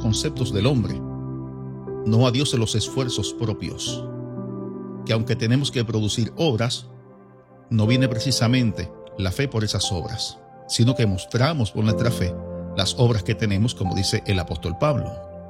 conceptos del hombre, no a Dios en los esfuerzos propios. Que aunque tenemos que producir obras, no viene precisamente la fe por esas obras, sino que mostramos por nuestra fe las obras que tenemos, como dice el apóstol Pablo.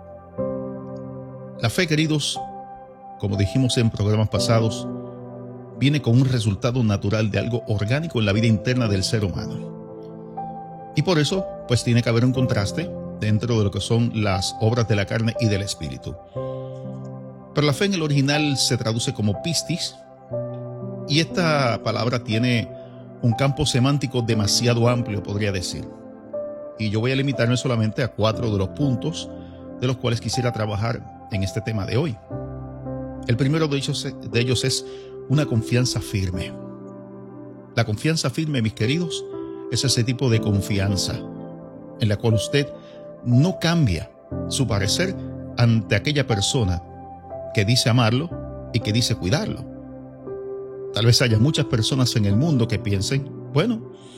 La fe, queridos, como dijimos en programas pasados, viene con un resultado natural de algo orgánico en la vida interna del ser humano. Y por eso, pues tiene que haber un contraste dentro de lo que son las obras de la carne y del espíritu. Pero la fe en el original se traduce como pistis, y esta palabra tiene un campo semántico demasiado amplio, podría decir. Y yo voy a limitarme solamente a 4 de los puntos de los cuales quisiera trabajar en este tema de hoy. El primero de ellos es una confianza firme. La confianza firme, mis queridos, es ese tipo de confianza en la cual usted no cambia su parecer ante aquella persona que dice amarlo y que dice cuidarlo. Tal vez haya muchas personas en el mundo que piensen, bueno,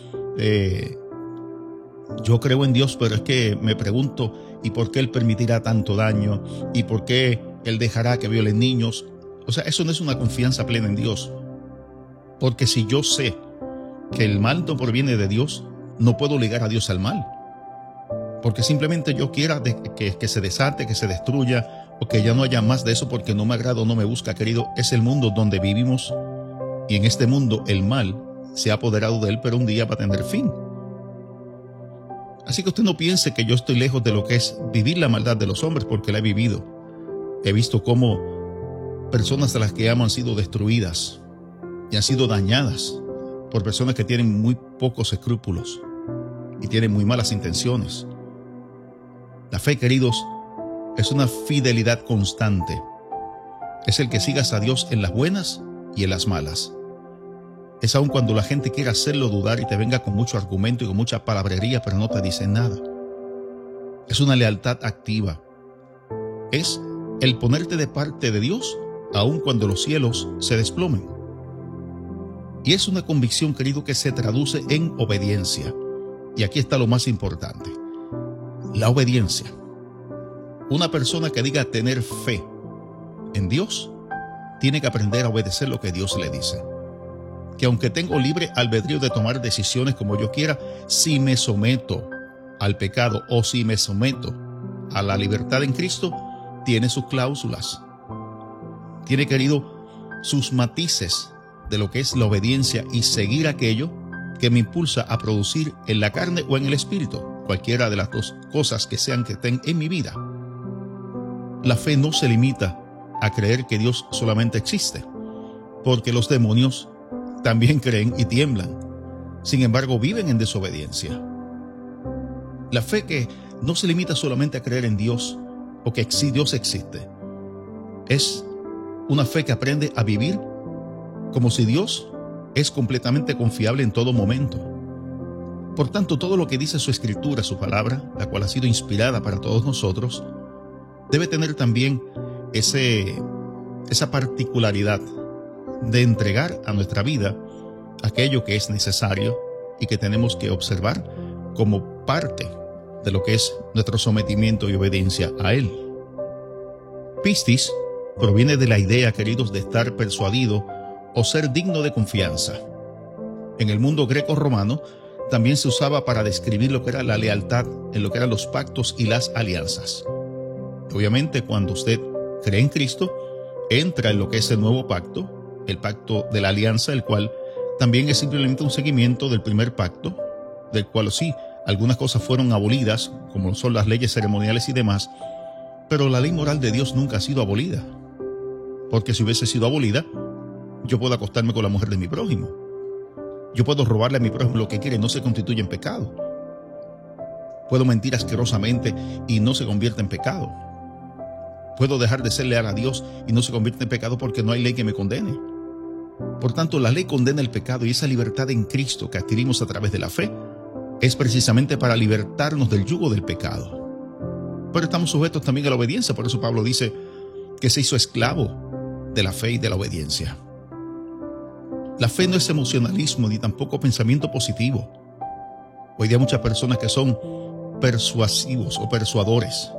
yo creo en Dios, pero es que me pregunto, ¿y por qué Él permitirá tanto daño? ¿Y por qué Él dejará que violen niños? O sea, eso no es una confianza plena en Dios. Porque si yo sé que el mal no proviene de Dios, no puedo ligar a Dios al mal. Porque simplemente yo quiera que se desate, que se destruya, o que ya no haya más de eso porque no me agrada o no me busca, querido. Es el mundo donde vivimos, y en este mundo el mal se ha apoderado de él, pero un día va a tener fin. Así que usted no piense que yo estoy lejos de lo que es vivir la maldad de los hombres, porque la he vivido. He visto cómo personas a las que amo han sido destruidas y han sido dañadas por personas que tienen muy pocos escrúpulos y tienen muy malas intenciones. La fe, queridos, es una fidelidad constante. Es el que sigas a Dios en las buenas y en las malas. Es aun cuando la gente quiera hacerlo dudar y te venga con mucho argumento y con mucha palabrería, pero no te dicen nada. Es una lealtad activa. Es el ponerte de parte de Dios aun cuando los cielos se desplomen. Y es una convicción, querido, que se traduce en obediencia. Y aquí está lo más importante: la obediencia. Una persona que diga tener fe en Dios tiene que aprender a obedecer lo que Dios le dice. Que aunque tengo libre albedrío de tomar decisiones como yo quiera, si me someto al pecado o si me someto a la libertad en Cristo, tiene sus cláusulas. Tiene, querido, sus matices de lo que es la obediencia y seguir aquello que me impulsa a producir en la carne o en el espíritu, cualquiera de las dos cosas que sean que estén en mi vida. La fe no se limita a creer que Dios solamente existe, porque los demonios también creen y tiemblan. Sin embargo, viven en desobediencia. La fe que no se limita solamente a creer en Dios o que Dios existe, es una fe que aprende a vivir como si Dios es completamente confiable en todo momento. Por tanto, todo lo que dice su escritura, su palabra, la cual ha sido inspirada para todos nosotros, debe tener también esa particularidad de entregar a nuestra vida aquello que es necesario y que tenemos que observar como parte de lo que es nuestro sometimiento y obediencia a Él. Pistis proviene de la idea, queridos, de estar persuadido o ser digno de confianza. En el mundo greco-romano también se usaba para describir lo que era la lealtad en lo que eran los pactos y las alianzas. Obviamente, cuando usted cree en Cristo, entra en lo que es el nuevo pacto, el pacto de la alianza, el cual también es simplemente un seguimiento del primer pacto, del cual sí, algunas cosas fueron abolidas, como son las leyes ceremoniales y demás, pero la ley moral de Dios nunca ha sido abolida, porque si hubiese sido abolida, yo puedo acostarme con la mujer de mi prójimo, yo puedo robarle a mi prójimo lo que quiere y no se constituye en pecado, puedo mentir asquerosamente y no se convierte en pecado, puedo dejar de ser leal a Dios y no se convierte en pecado porque no hay ley que me condene. Por tanto, la ley condena el pecado, y esa libertad en Cristo que adquirimos a través de la fe es precisamente para libertarnos del yugo del pecado. Pero estamos sujetos también a la obediencia, por eso Pablo dice que se hizo esclavo de la fe y de la obediencia. La fe no es emocionalismo ni tampoco pensamiento positivo. Hoy día hay muchas personas que son persuasivos o persuadores,